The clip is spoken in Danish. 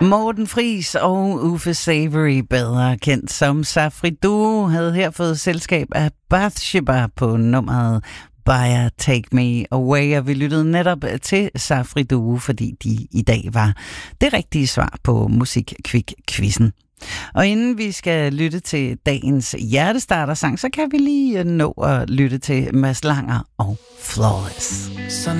Morten Friis og Uffe Savory, bedre kendt som Safri Duo, havde her fået selskab af Bathsheba på nummeret Baya Take Me Away, og vi lyttede netop til Safri Duo, fordi de i dag var det rigtige svar på Musikquiz-quizzen. Og inden vi skal lytte til dagens hjertestarter-sang, så kan vi lige nå at lytte til Mads Langer og Flawless.